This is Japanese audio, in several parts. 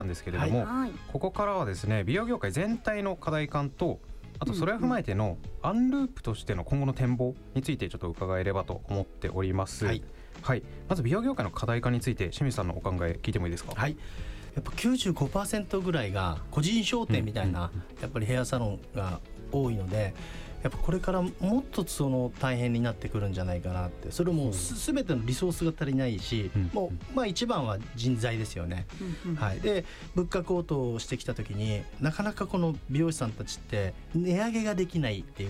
なんですけれども、 はい、 ここからはですね美容業界全体の課題感とあとそれを踏まえてのアンループとしての今後の展望についてちょっと伺えればと思っております。はいはい、まず美容業界の課題感について清水さんのお考え聞いてもいいですか？ はい、やっぱ 95% ぐらいが個人商店みたいな、やっぱりヘアサロンが多いので、やっぱこれからもっとその大変になってくるんじゃないかなって。それも全てのリソースが足りないし、もう一番は人材ですよね。はい、で物価高騰してきた時になかなかこの美容師さんたちって値上げができないっていう、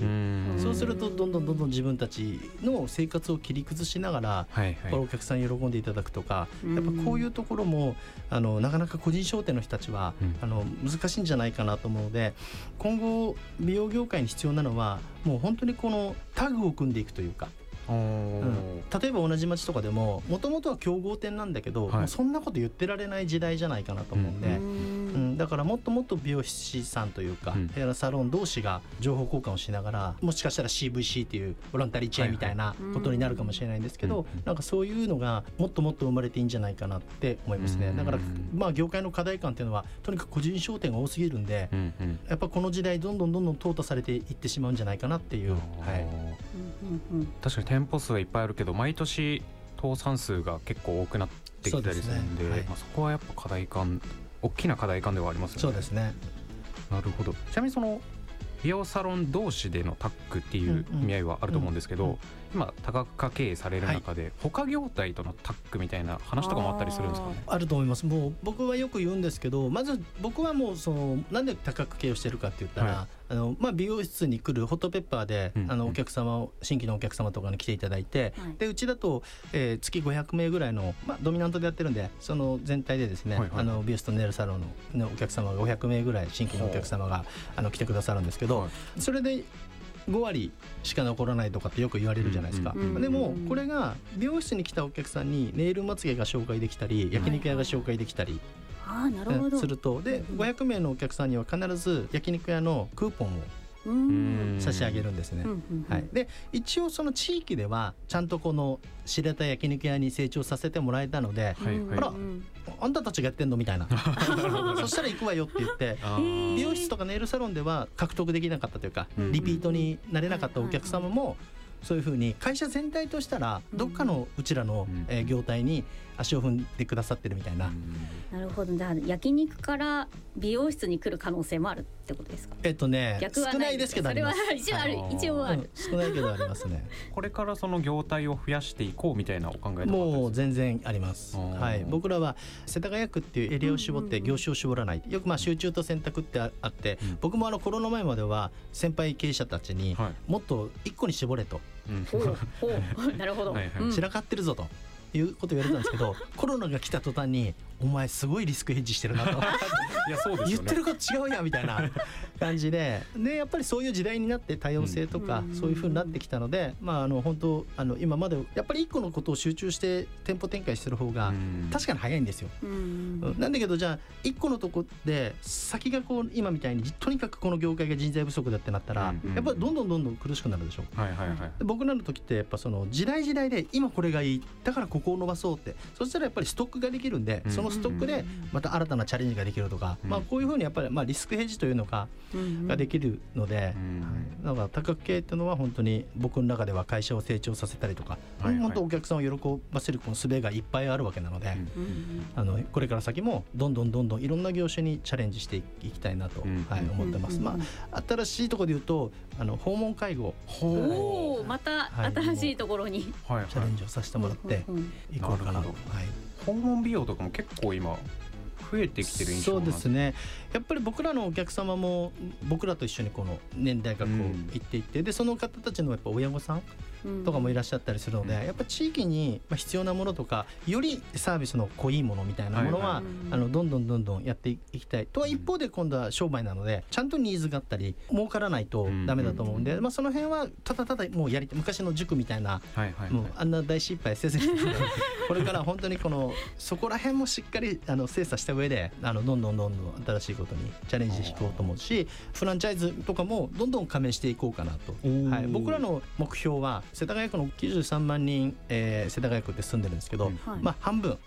そうするとどんどん自分たちの生活を切り崩しながら、これお客さん喜んでいただくとか、やっぱこういうところもなかなか個人商店の人たちは難しいんじゃないかなと思うので、今後美容業界に必要なのはもう本当にこのタッグを組んでいくというか、例えば同じ町とかでももともとは競合店なんだけど、もうそんなこと言ってられない時代じゃないかなと思うんで、だからもっともっと美容師さんというか、ヘアサロン同士が情報交換をしながら、もしかしたら CVC っていうボランタリーチェーンみたいなことになるかもしれないんですけど、なんかそういうのがもっともっと生まれていいんじゃないかなって思いますね。だから業界の課題感っていうのはとにかく個人商店が多すぎるんで、やっぱこの時代どんどん淘汰されていってしまうんじゃないかなっていう。 確かに店舗数はいっぱいあるけど毎年倒産数が結構多くなってきたりするんで、そこはやっぱ課題感、大きな課題感ではありますよね。 そうですね。 なるほど。ちなみにその美容サロン同士でのタッグっていう意味合いはあると思うんですけど、今多角化経営される中で、他業態とのタッグみたいな話とかもあったりするんですかね？ あると思います。もう僕はよく言うんですけど、まず僕はもうなんで多角経営をしてるかって言ったら、美容室に来るホットペッパーで、お客様を新規のお客様とかに来ていただいて、でうちだと、月500名ぐらいの、ドミナントでやってるんで、その全体でですね、美容室とネイルサロンのお客様が500名ぐらい新規のお客様が来てくださるんですけど、それで5割しか残らないとかってよく言われるじゃないですか。でもこれが美容室に来たお客さんにネイルまつげが紹介できたり、焼肉屋が紹介できたりすると、で500名のお客さんには必ず焼肉屋のクーポンを差し上げるんですね。で一応その地域ではちゃんとこの知れた焼肉屋に成長させてもらえたので、ほらあんたたちがやってんのみたいなそしたら行くわよって言って、美容室とかネイルサロンでは獲得できなかったというか、リピートになれなかったお客様もそういうふうに会社全体としたらどっかのうちらの業態に足を踏んでくださってるみたいな。 なるほど。じゃあ焼肉から美容室に来る可能性もあるってことですか？ 少ないですけどあります。 それは一応ある、 少ないけどありますね。 これからその業態を増やしていこうみたいなお考えとかあったりする？ もう全然あります。僕らは世田谷区っていうエリアを絞って業種を絞らない、よく集中と選択ってあって、僕もコロナ前までは先輩経営者たちにもっと一個に絞れと、 なるほど、 散らかってるぞということを言われたんですけど、コロナが来た途端にお前すごいリスクヘッジしてるなといやそうですよね、 言ってること違うやみたいな感じで、やっぱりそういう時代になって多様性とかそういう風になってきたので、本当今までやっぱり一個のことを集中して店舗展開してる方が確かに早いんですよ。なんだけどじゃあ一個のとこで先が今みたいにとにかくこの業界が人材不足だってなったら、やっぱりどんどん苦しくなるでしょ。僕らの時ってやっぱその時代で今これがいいだからここを伸ばそうって、そしたらやっぱりストックができるんで、そのストックでまた新たなチャレンジができるとか、こういうふうにやっぱりリスクヘッジというのができるので、だから多角経営っていうのは本当に僕の中では会社を成長させたりとか、本当お客さんを喜ばせるこの術がいっぱいあるわけなので、これから先もどんどんいろんな業種にチャレンジしていきたいなと思ってます。新しいところで言うと訪問介護、 また新しいところにチャレンジをさせてもらっていこうかなと。 訪問美容とかも結構今増えてきてる印象なんです。 そうですね。やっぱり僕らのお客様も僕らと一緒にこの年代が行っていって、でその方たちのやっぱ親御さんとかもいらっしゃったりするので、やっぱ地域に必要なものとかよりサービスの濃いものみたいなものはどんどんやっていきたいとは、一方で今度は商売なのでちゃんとニーズがあったり儲からないとダメだと思うんで、その辺はただもう昔の塾みたいな、もうあんな大失敗せずにこれから本当にそこら辺もしっかり精査した上でどんどん新しいことにチャレンジしていこうと思うし、フランチャイズとかもどんどん加盟していこうかなと。僕らの目標は世田谷区の93万人、世田谷区って住んでるんですけど、半分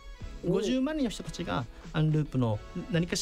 50万人の人たちがアンループの何か